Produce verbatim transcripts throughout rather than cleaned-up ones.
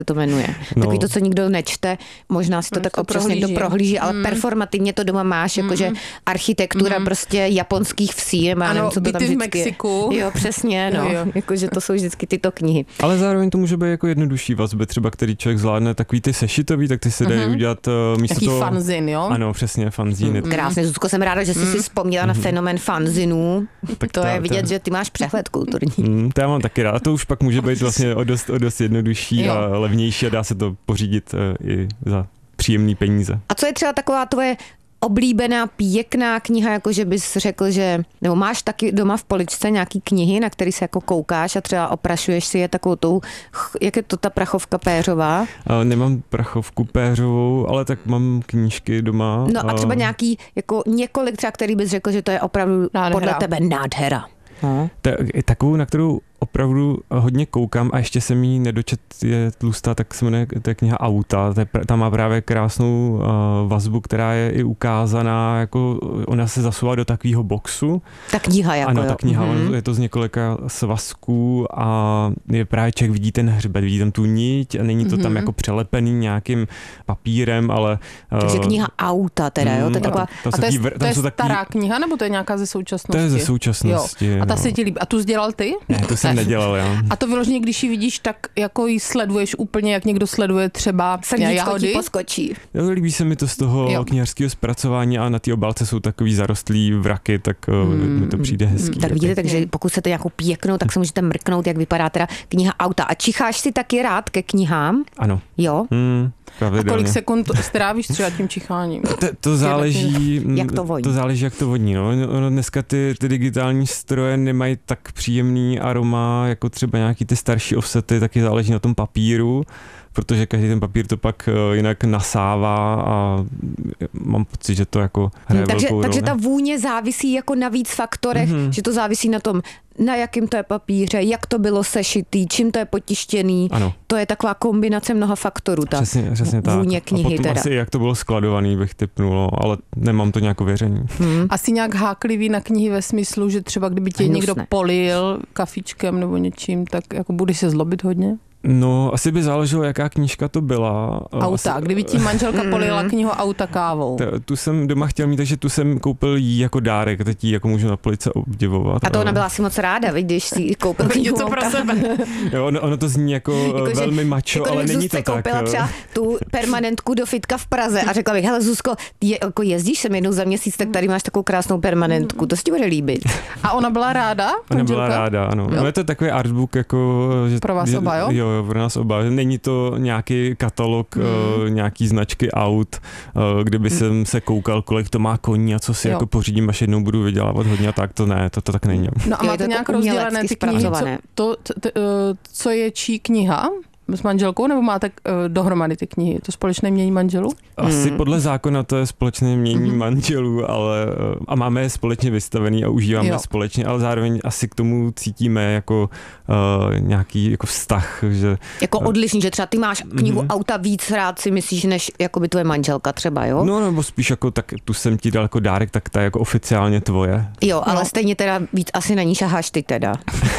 to jmenuje. No. Takový to, co nikdo nečte, možná si to no, tak občas někdo prohlíží, ale mm. performativně to doma máš, mm. jakože architektura mm. prostě japonských vsí, nebo ano, nevím, co to tam vždycky v Mexiku. Jo, přesně, no. Jakože to jsou vždycky tyto knihy. Ale zároveň to může být jako jednodušší vazby, třeba který člověk zvládne takový ty sešitový, tak ty se dají mm. udělat uh, místo Jaký toho... fanzin, jo? Ano, přesně, fanzíny. Mm. Krásně, Zuzko, jsem ráda, že jsi mm. si vzpomněla mm. na fenomén fanzinů. Tak to ta, je vidět, ta... že ty máš přehled kulturní. Mm, to já mám taky rád. A to už pak může být vlastně o dost, o dost jednodušší jo. a levnější a dá se to pořídit uh, i za příjemný peníze. A co je třeba taková tvoje oblíbená, pěkná kniha, jakože bys řekl, že, nebo máš taky doma v poličce nějaký knihy, na který se jako koukáš a třeba oprašuješ si je takovou tou, jak je to ta prachovka péřová? A nemám prachovku péřovou, ale tak mám knížky doma. No a třeba nějaký, jako několik třeba, který bys řekl, že to je opravdu nádhera. Podle tebe nádhera. No. Ta, takovou, na kterou opravdu hodně koukám a ještě jsem jí nedočet, je tlustá, tak se jmenuje, to je kniha Auta, to je, tam má právě krásnou uh, vazbu, která je i ukázaná, jako ona se zasouvá do takového boxu. Ta kniha jako Ano, jo. ta kniha, mm-hmm. je to z několika svazků a je právě člověk vidí ten hřbet, vidí tam tu niť a není to mm-hmm. tam jako přelepený nějakým papírem, ale... Uh, Takže kniha Auta teda, jo? To je taková... A to je, vr, to je stará takový... kniha, nebo to je nějaká ze současnosti? To je ze současnosti. Jo. A ta no. se ti líbí. A tu jsi dělal ty? Ne, to jsem nedělal, já. A to vyloženě, když ji vidíš, tak jako ji sleduješ úplně, jak někdo sleduje třeba jahody? Ti poskočí. Jo, líbí se mi to z toho jo. knihařského zpracování a na té obálce jsou takový zarostlý vraky, tak hmm. mi to přijde hezký. Tak vidíte, takže pokud chcete nějakou pěknou, tak se můžete mrknout, jak vypadá teda kniha Auta. A čicháš si taky rád ke knihám? Ano. Jo? Hmm. A kolik sekund strávíš třeba tím čicháním? To, to záleží, jak to voní. To záleží, jak to voní. No. Ono dneska ty, ty digitální stroje nemají tak příjemný aroma, jako třeba nějaký ty starší offsety, taky záleží na tom papíru, protože každý ten papír to pak jinak nasává a mám pocit, že to jako hraje takže, velkou takže roli. ta vůně závisí jako na víc faktorech, mm-hmm. že to závisí na tom, na jakým to je papíře, jak to bylo sešitý, čím to je potištěný. Ano. To je taková kombinace mnoha faktorů, ta přesně, přesně vůně tak. knihy. A potom teda. asi jak to bylo skladovaný, bych tipnul, ale nemám to nějak ověření. Hmm. Asi nějak háklivý na knihy ve smyslu, že třeba kdyby tě někdo polil kafičkem nebo něčím, tak jako budeš se zlobit hodně? No, asi by záleželo, jaká knížka to byla. Auta, asi... kdyby ti manželka polila knihu Auta kávou. Ta, tu jsem doma chtěl mít, takže tu jsem koupil jí jako dárek, teď jí jako můžu na police obdivovat. A to ona byla asi moc ráda, když si jí koupil knihu Auta. Pro sebe. Jo, ono, ono to zní jako, jako velmi macho, jako ale není to tak. Koupila třeba tu permanentku do fitka v Praze a řekla bych, hele Zuzko, je, jako jezdíš sem jednou za měsíc, tak tady máš takovou krásnou permanentku, to si ti bude líbit. A ona byla ráda? Ona manželka? Byla ráda, ano. No, je to takový artbook, jako... Že, pro vás oba, jo? Jo, Jo, pro nás oba. Není to nějaký katalog, hmm. uh, nějaký značky aut, uh, kde by jsem se koukal, kolik to má koní a co si jo. jako pořídím, až jednou budu vydělávat hodně a tak, to ne, to, to tak není. No a máte nějak rozdělené ty knihy, co, to, t, t, co je čí kniha? S manželkou, nebo máte uh, dohromady ty knihy? To společné mění manželů? Asi hmm. podle zákona to je společné mění hmm. manželů, ale uh, a máme je společně vystavený a užíváme jo. společně, ale zároveň asi k tomu cítíme jako uh, nějaký jako vztah, že... Jako odlišný, že třeba ty máš knihu mm-hmm. Auta víc rád si myslíš, než jako by tvoje manželka třeba, jo? No, nebo spíš jako tak tu jsem ti dal jako dárek, tak ta je jako oficiálně tvoje. Jo, ale no. stejně teda víc asi na ní šaháš ty teda,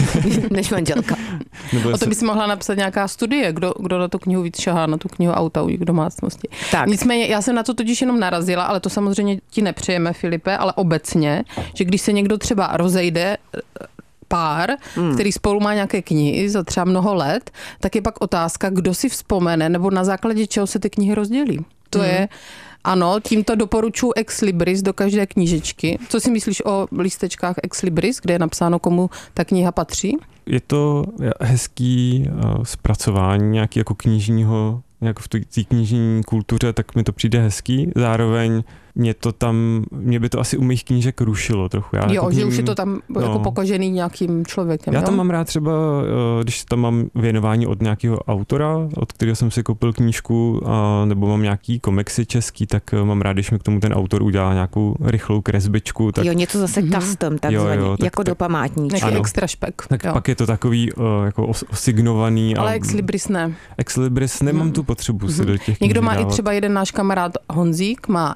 než manželka. O to by si mohla napsat nějaká studie, Kdo, kdo na tu knihu víc šahá, na tu knihu Auta u domácnosti. Tak. Nicméně, já jsem na to totiž jenom narazila, ale to samozřejmě ti nepřejeme, Filipe, ale obecně, že když se někdo třeba rozejde pár, hmm. který spolu má nějaké knihy za třeba mnoho let, tak je pak otázka, kdo si vzpomene, nebo na základě čeho se ty knihy rozdělí. To hmm. je ano, tímto doporučuji Ex Libris do každé knížečky. Co si myslíš o lístečkách Ex Libris, kde je napsáno, komu ta kniha patří? Je to hezký uh, zpracování nějaký jako knižního, nějak v té knižní kultuře, tak mi to přijde hezký. Zároveň mě to tam, mě by to asi u mých knížek rušilo trochu. Já jo, jako že kním, už je to tam no, jako pokažený nějakým člověkem. Já jo? tam mám rád třeba, když tam mám věnování od nějakého autora, od kterého jsem si koupil knížku, a, nebo mám nějaký komiksy český, tak mám rád, když mi k tomu ten autor udělá nějakou rychlou kresbičku. Tak, jo, něco zase mm-hmm. custom, takzvaně, jo, jo, tak, jako tak, do památníčku. Nějaký extra špek. Tak jo. Pak je to takový uh, jako os, osignovaný. Ale a, Ex Libris ne. Ex Libris nemám mm. tu potřebu mm-hmm. si do těch Někdo knih má dávat. i třeba jeden náš kamarád Honzík, má Exce,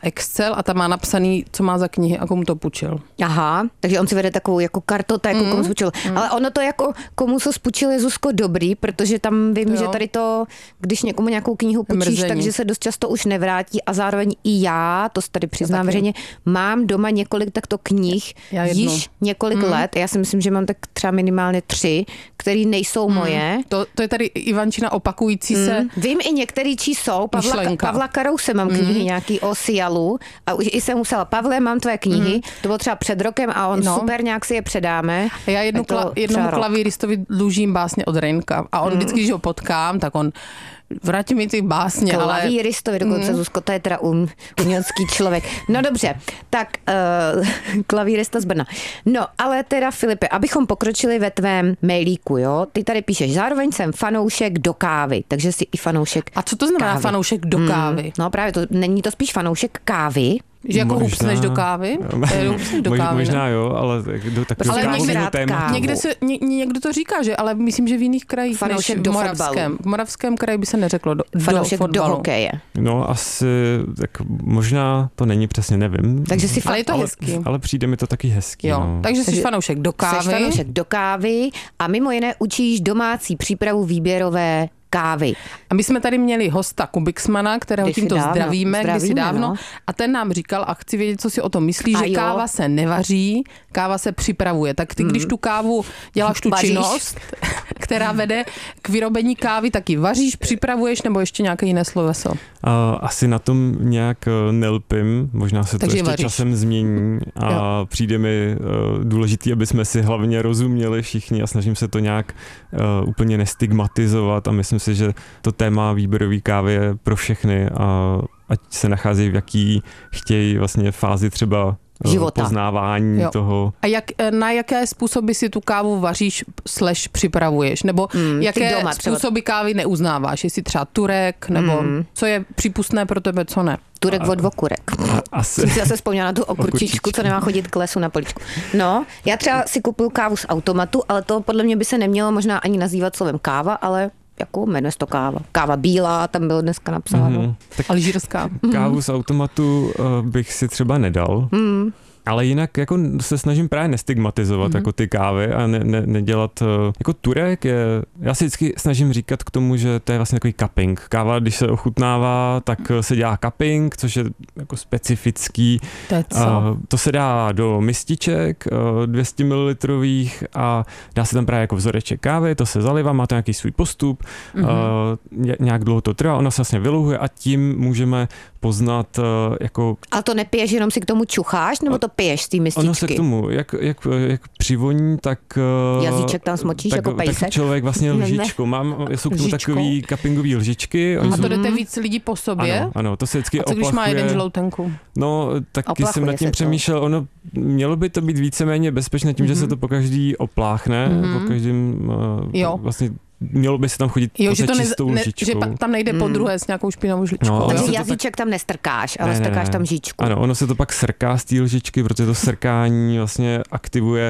Excel a tam má napsaný, co má za knihy a komu to půjčil. Aha, takže on si vede takovou jako kartotéku, mm. komu se půjčil. Mm. Ale ono to jako, komu se spůjčil je, Zuzko, dobrý, protože tam vím, jo. že tady to, když někomu nějakou knihu půjčíš, Mrzení. takže se dost často už nevrátí a zároveň i já, to tady přiznám veřejně, mám doma několik takto knih, již několik mm. let. Já si myslím, že mám tak třeba minimálně tři, které nejsou mm. moje. To, to je tady Ivančina opakující mm. se. Vím i některý, čí jsou. Pavla, Pavla Karouse mám knihy mm. nějaký o Sialu a už i jsem musela, Pavle, mám tvoje knihy, mm. to bylo třeba před rokem a on no. super, nějak si je předáme. A já jednu kla, jednomu klavíristovi dlužím básně od Rejnka a on mm. vždycky, když ho potkám, tak on vrátí mi ty básně, ale... Klavíristovi dokonce, mm. Zuzko, to je teda um, umělecký člověk. No dobře, tak uh, klavírista z Brna. No, ale teda, Filipe, abychom pokročili ve tvém mailíku, jo? Ty tady píšeš, zároveň jsem fanoušek do kávy, takže jsi i fanoušek A co to znamená kávy. fanoušek do kávy? Mm, no právě, to není to spíš fanoušek kávy? Že jako hupsneš do kávy? do Mož, kávy možná ne? jo, ale do takového kávového tématu. Někde se, ně, někdo to říká, že, ale myslím, že v jiných krajích fanoušek než do v Moravském. V Moravském kraji by se neřeklo do, fanoušek do fotbalu. do hokeje. No asi, tak možná to není přesně, nevím. Takže si ale je to ale, hezký. Ale přijde mi to taky hezký. Jo, no. takže jsi fanoušek do kávy. Jsi fanoušek do kávy a mimo jiné učíš domácí přípravu výběrové kávy. A my jsme tady měli hosta Kubixmana, kterého kdysi tímto dávno, zdravíme, zdravíme, kdysi dávno. No. A ten nám říkal, a chci vědět, co si o tom myslí, a že jo. káva se nevaří, káva se připravuje. Tak ty, mm. když tu kávu děláš tu Vaříš. činnost, která vede k vyrobení kávy, tak ji vaříš, připravuješ, nebo ještě nějaké jiné sloveso? A asi na tom nějak nelpím, možná se to Takže ještě vaříš. časem změní a jo. přijde mi uh, důležitý, aby jsme si hlavně rozuměli všichni a snažím se to nějak uh, úplně nestigmatizovat a myslím si, že to téma výběrové kávy je pro všechny a ať se nacházejí v jaký chtějí vlastně fázi třeba života. Poznávání jo. toho. A jak, na jaké způsoby si tu kávu vaříš slash připravuješ? Nebo mm, jaké doma způsoby třeba... kávy neuznáváš? Jestli třeba turek, nebo mm. co je přípustné pro tebe, co ne? Turek od vokurek. Asi. Jsem si zase vzpomněla na tu okurčičku, co nemá chodit k lesu na poličku. No, já třeba si kupuju kávu z automatu, ale to podle mě by se nemělo možná ani nazývat slovem káva, ale jako jmenuje se to káva. Káva bílá, tam bylo dneska napsáno. Mm-hmm. Tak alžírská. Kávu z automatu uh, bych si třeba nedal. Mm. Ale jinak jako se snažím právě nestigmatizovat mm-hmm. jako ty kávy a ne, ne, nedělat, jako turek je, já si vždycky snažím říkat k tomu, že to je vlastně takový cupping. Káva, když se ochutnává, tak se dělá cupping, což je jako specifický. To je co? Uh, to se dá do mističek uh, dvě stě mililitrových a dá se tam právě jako vzoreček kávy, to se zalivá, má to nějaký svůj postup, mm-hmm. uh, nějak dlouho to trvá, ona se vlastně vyluhuje a tím můžeme poznat uh, jako... Ale to nepiješ, jenom si k tomu čucháš, nebo to piješ z té mističky? Ono se k tomu, jak, jak, jak přivoní, tak... Jazyček tam smočíš tak, jako pejsek? Tak člověk vlastně lžičku. Mám, jsou k tomu takový cuppingový lžičky. A to jsou... jdete víc lidí po sobě? Ano, ano, to se vždycky oplachuje. A co oplachuje. když má jeden žloutenku? No, taky oplachuje jsem nad tím přemýšlel. Ono, mělo by to být víceméně bezpečné tím, mm-hmm. že se to po každý opláchne. Mm-hmm. Po každém uh, vlastně... Mělo by se tam chodit jo, že to čistou ne, lžičkou. Že pak tam nejde po druhé s nějakou špinavou žličkou. No, takže jazyček tak... tam nestrkáš, ale ne, strkáš ne, ne. tam lžičku. Ano, ono se to pak srká z té lžičky, protože to srkání vlastně aktivuje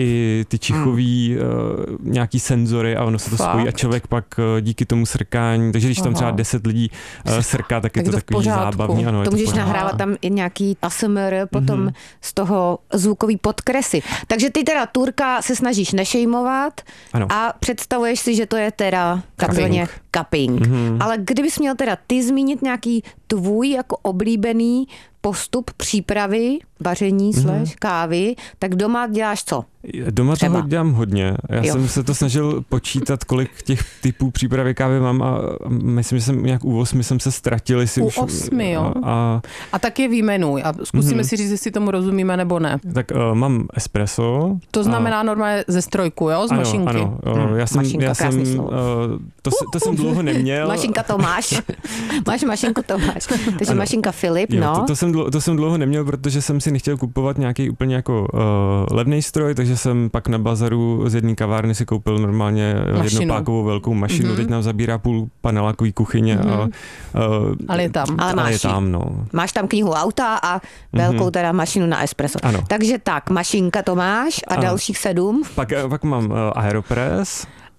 i ty čichový hmm. uh, nějaký senzory a ono se to Fakt? spojí a člověk pak uh, díky tomu srkání, takže když tam třeba deset lidí uh, srká, tak je tak to, to takový zábavný. Ano, to můžeš to nahrávat tam i nějaký A S M R potom mm-hmm. z toho zvukový podkresy. Takže ty teda Turka se snažíš nešejmovat ano. a představuješ si, že to je teda takzvaně cupping. Mm-hmm. Ale kdybys měl teda ty zmínit nějaký tvůj jako oblíbený postup přípravy, vaření mm-hmm. slash kávy, tak doma děláš co? Doma Třeba. toho dělám hodně. Já jo. jsem se to snažil počítat, kolik těch typů přípravy kávy mám a myslím, že jsem nějak u osmi jsem se ztratil. U už, osmi, jo. A, a tak je výjmenuj a zkusíme mm-hmm. si říct, jestli tomu rozumíme nebo ne. Tak uh, mám espresso. To znamená a... normálně ze strojku, jo? Z ano, mašinky. Ano, uh, já jsem, Mašinka, já jsem uh, to, uh, to jsem dlouho neměl. Mašinka to máš. Máš mašinku, to máš. Takže ano. mašinka Filip, jo, no. To, to, jsem dlouho, to jsem dlouho neměl, protože jsem si nechtěl kupovat nějaký úplně jako uh, levný stroj, takže jsem pak na bazaru z jedné kavárny si koupil normálně mašinu. jednopákovou velkou mašinu. Mm-hmm. Teď nám zabírá půl panelákový kuchyně. Mm-hmm. A, uh, ale je tam. Ale, ale je tam, no. Máš tam knihu auta a velkou mm-hmm. teda mašinu na espresso. Ano. Takže tak, mašinka to máš a ano. dalších sedm. Pak, pak mám uh, Aeropress.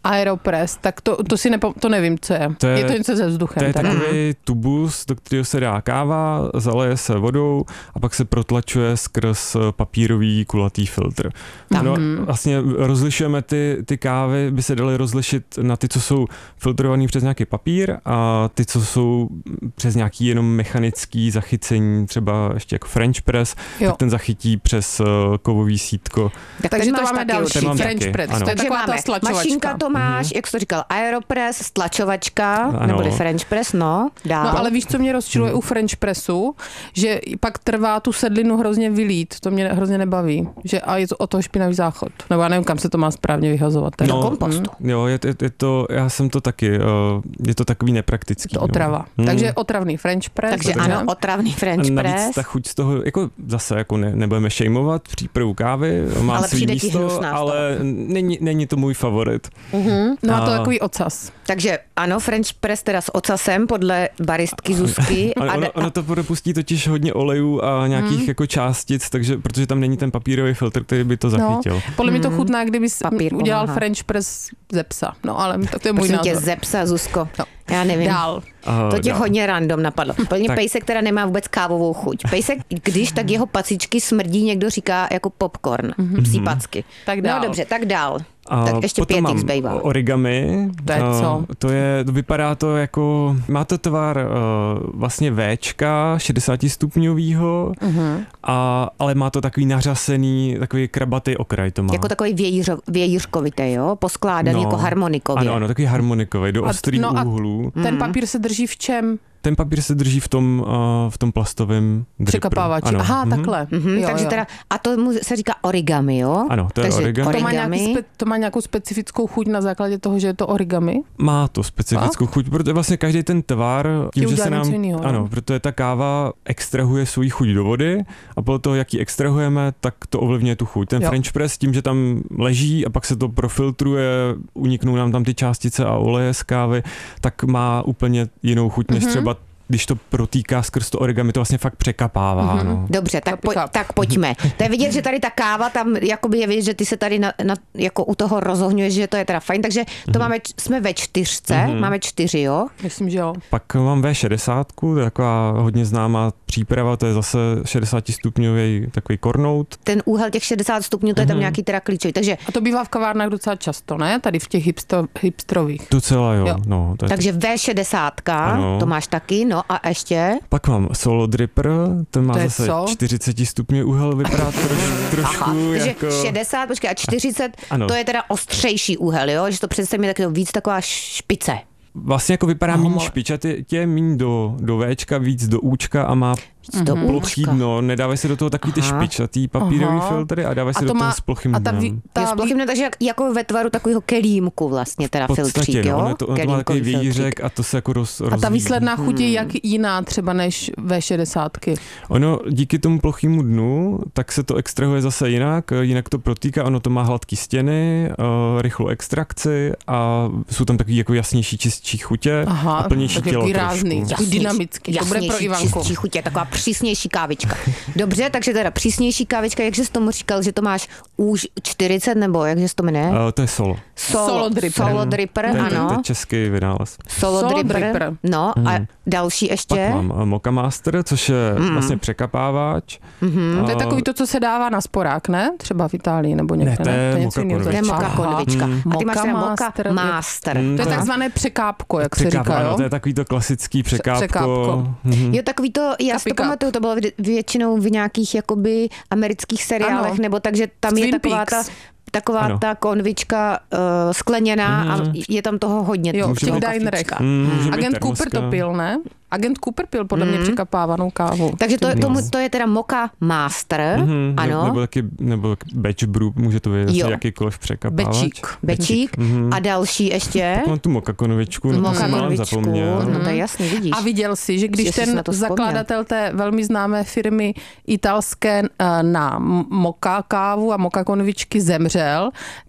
Aeropress, tak to, to si nepo, to nevím, co je. To je. Je to něco se vzduchem. To je teda. takový tubus, do kterého se dá káva, zaleje se vodou a pak se protlačuje skrz papírový kulatý filtr. No, vlastně rozlišujeme ty, ty kávy, by se daly rozlišit na ty, co jsou filtrovaný přes nějaký papír a ty, co jsou přes nějaký jenom mechanický zachycení, třeba ještě jako French press, jo. tak ten zachytí přes kovový sítko. Tak takže to máme další French press. To je taková ta stlačovačka. Mašinka to máš, mm-hmm. jak jsi to říkal, Aeropress, stlačovačka, ano. neboli French press, no. Dál. No ale víš, co mě rozčiluje mm. u French pressu, že pak trvá tu sedlinu hrozně vylít, to mě hrozně nebaví, že a je to o toho špinavý záchod. Nebo já nevím, kam se to má správně vyhazovat. No, do kompostu. Mm, jo, je, je, je to, já jsem to taky, je to takový nepraktický. To otrava. No. Takže otravný French press. Takže ano, ne? otravný French press. Navíc ta chuť z toho, jako zase jako ne, nebudeme šejmovat přípravu kávy, má ale svý místo, ale není, není to můj favorit. Mm-hmm. No a to takový ocas. Takže ano, French press teda s ocasem podle baristky Zuzky. a ono, ono to propustí totiž hodně olejů a nějakých mm. jako částic, takže protože tam není ten papírový filtr, který by to zachytil. No, podle mě to chutná, kdyby Papír udělal pomáhá. French press ze psa. No ale tak to je můj Prosím názor. tě, ze psa, Zuzko. No. Já nevím. Dál. Uh, to tě dál. hodně random napadlo. Plně pejsek, která nemá vůbec kávovou chuť. Pejsek, když tak jeho pacičky smrdí, někdo říká jako popcorn. Mm-hmm. Psí packy. Tak dál. No dobře, tak dál. A tak ještě potom pět mám zbývá. origami. To je co? To je, vypadá to jako, má to tvar uh, vlastně Véčka šedesátistupňovýho, uh-huh. a, ale má to takový nařasený, takový krabatý okraj to má. Jako takový vějířo, vějířkovitý, jo? Poskládaný no, jako harmonikově. Ano, ano, takový harmonikový, do ostrých no úhlů. Ten papír se drží v čem? Ten papír se drží v tom, uh, v tom plastovém překapávači. Aha, mm-hmm. takhle. Mm-hmm, jo, takže jo. teda, a to mu se říká origami, jo? Ano, to je takže origami. To má, nějaký spe, to má nějakou specifickou chuť na základě toho, že je to origami? Má to specifickou a? chuť, protože vlastně každý ten tvar, tím, že se nám, jinýho, ano, protože ta káva extrahuje svou chuť do vody a podle toho, jak ji extrahujeme, tak to ovlivňuje tu chuť. Ten jo. French press tím, že tam leží a pak se to profiltruje, uniknou nám tam ty částice a oleje z kávy, tak má úplně jinou chuť, než mm-hmm. třeba když to protýká skrz to origami, to vlastně fakt překapává. Mm-hmm. No. Dobře, tak, po, tak pojďme. To je vidět, že tady ta káva, tam jakoby je vidět, že ty se tady na, na, jako u toho rozohňuješ, že to je teda fajn, takže to mm-hmm. máme, jsme ve čtyřce, mm-hmm. máme čtyři, jo? Myslím, že jo. Pak mám vé šedesát, to je taková hodně známá příprava, to je zase šedesátistupňový takový kornout. Ten úhel těch šedesát stupňů, to je tam mm-hmm. nějaký teda klíčový, takže... A to bývá v kavárnách docela často, ne? Tady v těch hipsto, hipstrových. Docela jo, jo. no. To je takže vé šedesát, to máš taky, no a ještě? Pak mám Solo Dripper, ten má to zase co? čtyřicet stupňů úhel, vypadá troš, trošku Aha, jako... takže šedesát, počkej, a čtyřicet, a, to je teda ostřejší úhel, jo? Že to představím je víc taková špice. Vlastně jako vypadá méně špič a tě, tě je méně do, do Véčka, víc do Účka a má mm-hmm. plochý dno, nedávají se do toho takový ty špičatý papírový Aha. filtry a dávají se do toho s plochým dnem. A ta plochým dnem, takže jako ve tvaru takového kelímku vlastně teda filtřík, jo? No, to, to má takový vějířek a to se jako roz, rozvíjí. A ta výsledná chuť je jak jiná třeba než vé šedesát? Ono díky tomu plochému dnu, tak se to extrahuje zase jinak, jinak to protýká, ono to má hladký stěny, uh, rychlou extrakci a jsou tam takový jako jasnější, čistší chutě. Aha, a plnější tělo rázný, dynamický, to bude pro Ivanku. Čistší chutě, taková přísnější kávička. Dobře, takže teda přísnější kávička, jakže jsi tomu říkal, že to máš už čtyřicet, nebo jakže jsi to jmenuje? Uh, to je solo. Solo, solo dripper. Solo dripper, to je, ano. To je český vynález. Solo, solo dripper. dripper. No a hmm. další ještě? Pak mám Moka Master, což je hmm. vlastně překapávač. Hmm. Uh, to je takový to, co se dává na sporák, ne? Třeba v Itálii nebo někde. Ne, to je, ne? Moka konvička. To je Moka konvička. Hmm. A ty máš teda Moka Master. Hmm. To je takzvané překápko, jak se říká, jo? To je takový to klasický překápko. překápko. Mm-hmm. Jo, takový to, já si to pamatuju, to bylo většinou v nějakých jakoby amerických seriálech, ano. nebo takže tam Twin je taková Peaks. ta taková ano. ta konvička uh, skleněná mm. a je tam toho hodně. Jo, v těch dinerech. Mm, Agent Cooper to pil, ne? Agent Cooper pil podle mm. mě překapávanou kávu. Takže to, tomu, to je teda Moka Master, mm-hmm. ano. Nebo taky, nebo batch brew, může to být zase jakýkoliv překapávač. Bečík. Bečík. Mm-hmm. A další ještě? Tak mám tu Moka konvičku. Moka konvičku, no to je jasný, vidíš. A viděl jsi, že když ten zakladatel té velmi známé firmy italské na Moka kávu a Moka konvičky zemřel,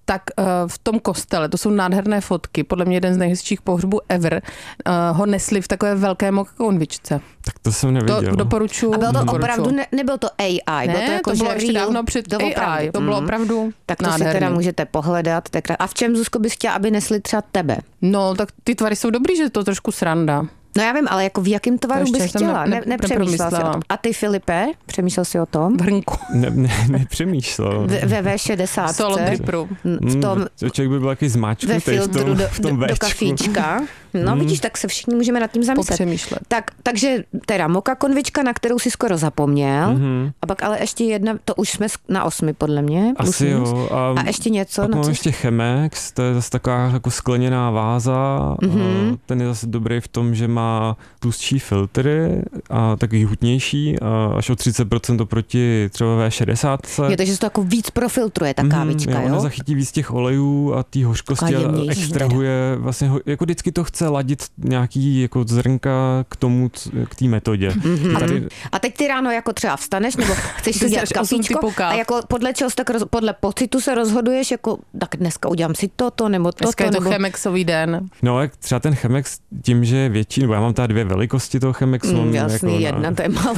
tak uh, v tom kostele, to jsou nádherné fotky, podle mě jeden z nejhezčích pohřbů ever, uh, ho nesli v takové velké moka konvičce. Tak to jsem neviděl. To doporučuji. A bylo to doporučuji. opravdu, ne, nebyl to A I, ne, bylo to jako, to bylo že ještě real, dávno před to A I, opravdu. to bylo Mm. opravdu Tak to nádherný. si teda můžete pohledat. A v čem, Zuzko, bys chtěla, aby nesli třeba tebe? No, tak ty tvary jsou dobrý, že je to trošku sranda. No já vím, ale jako v jakém tvaru bys chtěla? Ne, ne, nepřemýšlela jsi o tom. A ty, Filipe, přemýšlel jsi o tom? V hrnku. Ne, ne, nepřemýšlel. Ve, ve V šedesát. Solo dripru. V tom, mm, člověk by byl taky zmáčknutý ve filtru v tom, do, v tom do, do véčku. kafíčka. No vidíš, tak se všichni můžeme nad tím zamyslet. Popřemýšlet. Tak, takže teda moka konvička, na kterou si skoro zapomněl. Mm-hmm. A pak ale ještě jedna, to už jsme na osmi podle mě. Asi jo. A, a ještě něco. Pak na mám co... ještě Chemex, to je zase taková jako skleněná váza. Mm-hmm. Ten je zase dobrý v tom, že má tlustší filtry a taky hutnější, a až o třicet procent oproti třeba V šedesát. Je, takže se to jako víc profiltruje, ta kávička, mm, jo? jo? Ona zachytí víc těch olejů a té hořkosti a extrahuje, vlastně jako vždycky to chce ladit nějaký jako zrnka k tomu, k té metodě. Mm-hmm. Tady... A teď ty ráno jako třeba vstaneš, nebo chceš si udělat kafíčko a jako podle čeho tak roz, podle pocitu se rozhoduješ, jako tak dneska udělám si toto, nebo toto. Dneska je to nebo... Chemexový den. No, jak třeba ten Chemex tím, že je větší, nebo já mám tady dvě velikosti toho Chemexu. Mm, jasný, jako jedna, na... to je málo.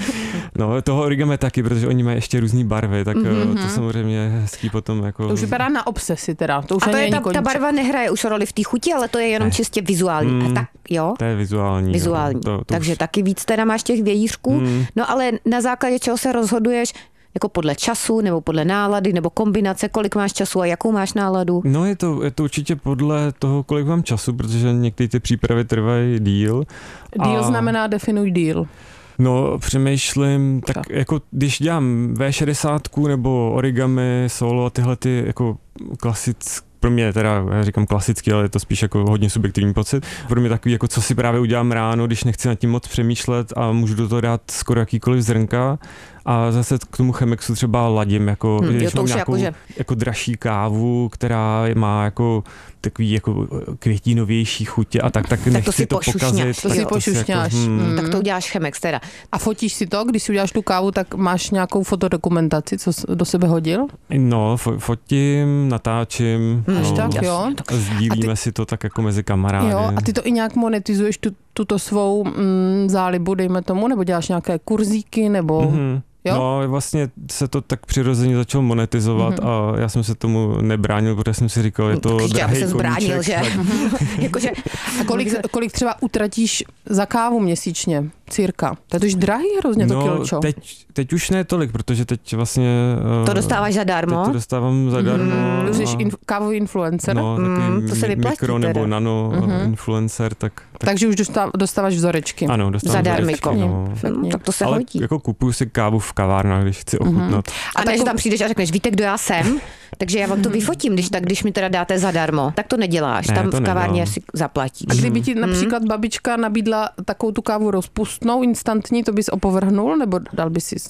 No, toho origami taky, protože oni mají ještě různý barvy, tak mm-hmm. to samozřejmě je hezký potom jako... To už vypadá na obsesi teda, to už a to ani je ta, není ta barva nehraje už roli v té chuti, ale to je jenom ne. čistě vizuální. Mm, a tak, jo? To je vizuální. Vizuální, to, to takže už... taky víc teda máš těch vějířků, mm. no ale na základě čeho se rozhoduješ, jako podle času, nebo podle nálady, nebo kombinace, kolik máš času a jakou máš náladu? No je to, je to určitě podle toho, kolik mám času, protože některé ty přípravy trvají díl. Díl a... znamená definuj díl. No, přemýšlím, tak Co? jako když dělám V šedesát nebo origami, solo a tyhle ty jako klasické, pro mě teda, já říkám klasický, ale je to spíš jako hodně subjektivní pocit. Pro mě takový, jako co si právě udělám ráno, když nechci nad tím moc přemýšlet a můžu do toho dát skoro jakýkoliv zrnka. A zase k tomu Chemexu třeba ladím, jako, hmm, když jo, mám nějakou jako, že... jako dražší kávu, která má jako takový jako květinovější chutě a tak, tak, tak nechci to si to pokazit. To si pošušňáš. Jako, hmm. Tak to uděláš Chemex teda. A fotíš si to, když si uděláš tu kávu, tak máš nějakou fotodokumentaci, co do sebe hodil? No, fo- fotím, natáčím. Hmm. No, tak, jo. Sdílíme ty... si to tak jako mezi kamarády. Jo, a ty to i nějak monetizuješ, tu, tuto svou mm, zálibu, dejme tomu, nebo děláš nějaké kurzíky, nebo... Mm-hmm. Jo? No vlastně se to tak přirozeně začalo monetizovat mm-hmm. a já jsem se tomu nebránil, protože jsem si říkal, je to drahý koníček. Já jsem zbránil, že? Jakože, a kolik, kolik třeba utratíš za kávu měsíčně? Cirka. To je tož drahý hrozně to no, kilčo. Teď, teď už ne tolik, protože teď vlastně... To dostáváš zadarmo? Teď to dostávám zadarmo. Mm, to jsi inf- kávový influencer? No, taky mm, to se vyplatí mikro teda. nebo nano mm-hmm. influencer, tak, tak... Takže už dostáv, dostáváš vzorečky. Ano, dostávám zadarmiko. No. No, tak to se ale hodí. jako kupuju si kávu v kavárnách, když chci ochutnat. Mm-hmm. A, a ne, že tam přijdeš a řekneš, víte, kdo já jsem? Takže já vám to vyfotím, když tak, když mi teda dáte zadarmo. Tak to neděláš, ne, tam to v kavárně nedám. si zaplatíš. A kdyby ti například babička nabídla takovou tu kávu rozpustnou, instantní, to bys opovrhnul, nebo dal bys si...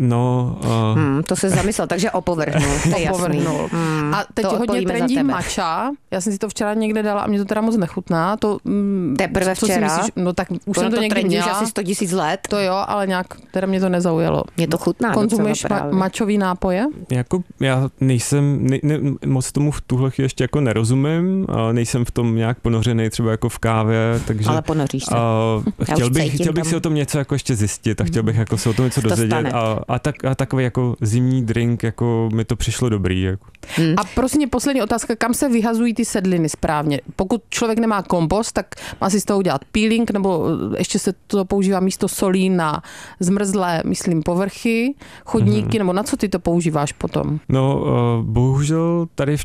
No, uh... hmm, to se zamyslel, takže opovrhnul, to je jasný. Hmm, a teď hodně trendí matcha, já jsem si to včera někde dala a mě to teda moc nechutná. To, mm, Teprve včera? Myslíš? No tak už to jsem to, to někdy měla. Už asi sto tisíc let. To jo, ale nějak teda mě to nezaujalo. Mě to chutná. Konzumuješ ma- mačový nápoje? Jako já nejsem, ne, ne, moc tomu v tuhle chvíli ještě jako nerozumím, nejsem v tom nějak ponořený třeba jako v kávě, takže... Ale ponoříš se. Uh, chtěl bych, chtěl bych si o tom něco jako ještě zjistit a chtěl bych jako se o tom něco dozvědět a, a, tak, a takový jako zimní drink, jako mi to přišlo dobrý. Jako. Hmm. A prosím mě poslední otázka, kam se vyhazují ty sedliny správně? Pokud člověk nemá kompost, tak má si z toho udělat peeling, nebo ještě se to používá místo solí na zmrzlé, myslím, povrchy, chodníky, hmm. nebo na co ty to používáš potom? No, uh, bohužel tady v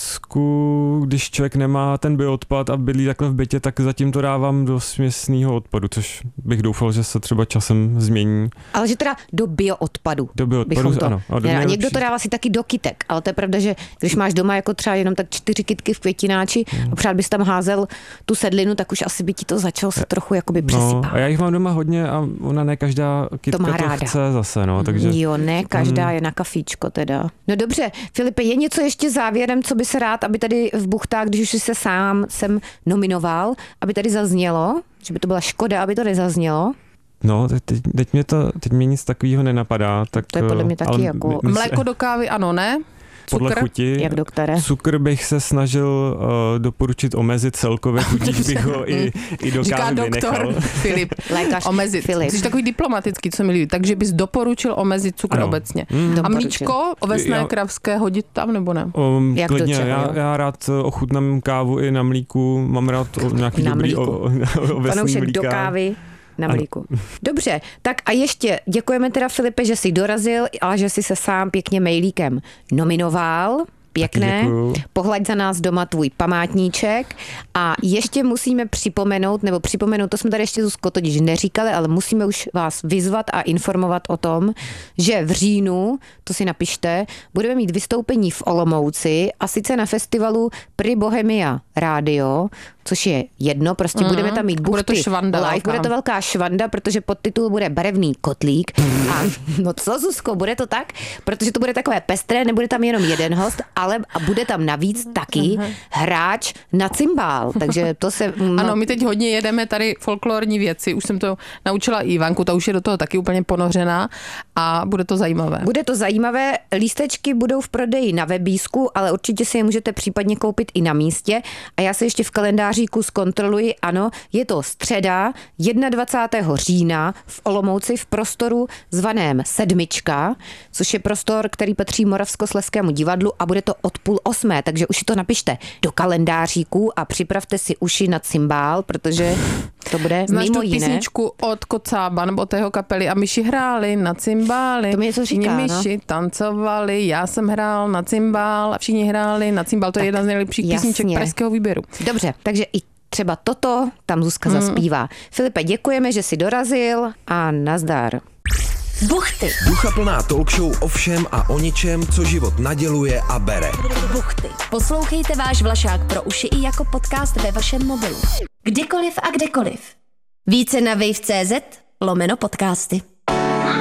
Česku, když člověk nemá ten bioodpad a bydlí takhle v bytě, tak zatím to dávám do směsného odpadu, což bych doufal, že se třeba časem změní. Ale že teda do bioodpadu. Do bioodpadu, to, ano. A, a někdo to dává si taky do kytek, ale to je pravda, že když máš doma jako třeba jenom tak čtyři kytky v květináči hmm. a přát bys tam házel tu sedlinu, tak už asi by ti to začalo se trochu jakoby přesypat. No, a já jich mám doma hodně a ona ne každá kytka to, to chce zase, no, takže... Jo, ne každá je na kafíčko teda. No dobře, Filipe, je něco ještě závěrem, co by se rád, aby tady v Buchtách, když už jsi se sám sem nominoval, aby tady zaznělo, že by to byla škoda, aby to nezaznělo? No, teď, teď, mě to, teď mě nic takového nenapadá. Tak, to je podle mě taky jako... Mléko do kávy, ano, ne? podle Cukr? chuti. Jak doktore? Cukr bych se snažil uh, doporučit omezit celkově, tudíž bych ho i, i do Říká kávy doktor vynechal. Filip. Lékař Omezit. Filip. Jsi takový diplomatický, co mi líbí. Takže bys doporučil omezit cukr ano. obecně. Mm. A mlíčko ovesné Já- kravské hodit tam nebo ne? Um, Jak do klidně, čeho, já, jo? já rád ochutnám kávu i na mlíku, mám rád o, nějaký Na dobrý mlíku. o, o, ovesný Panoušek mlíka. do kávy na Ano. mlíku. Dobře, tak a ještě děkujeme teda Filipe, že jsi dorazil a že jsi se sám pěkně mailíkem nominoval. Pěkné. děkuju. Pohlaď za nás doma tvůj památníček. A ještě musíme připomenout, nebo připomenout, to jsme tady ještě Zuzko totiž neříkali, ale musíme už vás vyzvat a informovat o tom, že v říjnu, to si napište, budeme mít vystoupení v Olomouci a sice na festivalu Pri Bohemia Radio, což je jedno, prostě mm, budeme tam mít bude to buchty švanda live, velká. bude to velká švanda, protože podtitul bude Barevný kotlík. A no co, Zuzko, bude to tak? Protože to bude takové pestré, nebude tam jenom jeden host, ale a bude tam navíc taky hráč na cymbál, takže to se... Ano, my teď hodně jedeme tady folklorní věci, už jsem to naučila Ivanku, ta už je do toho taky úplně ponořená a bude to zajímavé. Bude to zajímavé, lístečky budou v prodeji na Webísku, ale určitě si je můžete případně koupit i na místě a já se ještě v kalendáříku zkontroluji, ano, je to středa dvacátého prvního října v Olomouci v prostoru zvaném Sedmička, což je prostor, který patří Moravskoslezskému divadlu a bude to od půl osmé, takže už si to napište do kalendáříku a připravte si uši na cymbál, protože to bude Znáš mimo tu jiné. písničku od Kocába nebo od tého kapely a myši hráli na cymbály. To mi něco říká, Všichni no. myši tancovali, já jsem hrál na cymbál a všichni hráli na cymbál. To je jedna z nejlepších jasně. písniček pražského výběru. Dobře, takže i třeba toto tam Zuzka Hmm. zaspívá. Filipe, děkujeme, že jsi dorazil a nazdar. Buchty. Ducha plná talk show o všem a o ničem, co život naděluje a bere. Buchty. Poslouchejte váš Vlašák pro uši i jako podcast ve vašem mobilu. Kdykoliv a kdekoliv. Více na wave tečka cé zet lomeno podcasty.